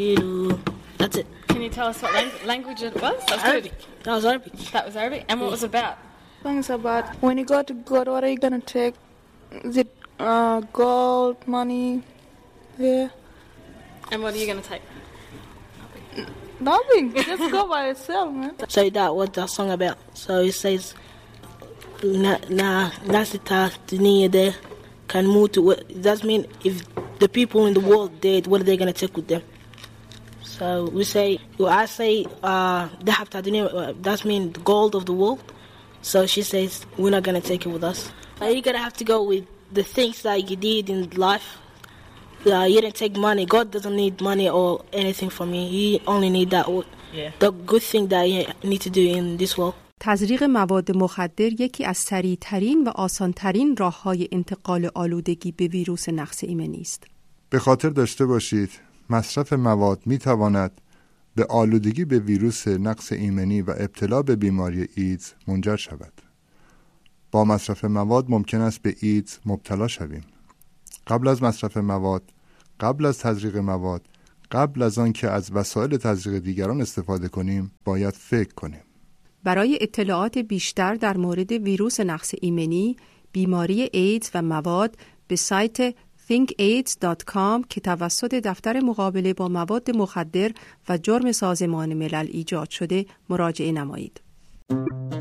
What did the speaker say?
That's it. Can you tell us what language it was? Arabic. That was Arabic. That was Arabic. And what was it about? Things about when you go to God, what are you going to take? Is it gold, money? Yeah. And what are you going to take? Nothing. Just go by yourself, man. So that what that song about. So it says, nasita dunia de can move to. That means if the people in the world dead, what are they going to take with them? So we say, I say, dahab dunia. That means the gold of the world. So she says, we're not going to take it with us. You're going to have to go with the things that you did in life. You didn't take money. God doesn't need money or anything from you. He only need that, the good thing that you need to do in this world. تزریق مواد مخدر یکی از سریع‌ترین و آسان‌ترین راه‌های انتقال آلودگی به ویروس نقص ایمنی است. به خاطر داشته باشید مصرف مواد می‌تواند به آلودگی به ویروس نقص ایمنی و ابتلا به بیماری ایدز منجر شود. با مصرف مواد ممکن است به ایدز مبتلا شویم. قبل از مصرف مواد، قبل از تزریق مواد، قبل از آن که از وسایل تزریق دیگران استفاده کنیم، باید فکر کنیم. برای اطلاعات بیشتر در مورد ویروس نقص ایمنی، بیماری ایدز و مواد به سایت thinkaids.com که توسط دفتر مقابله با مواد مخدر و جرم سازمان ملل ایجاد شده مراجعه نمایید.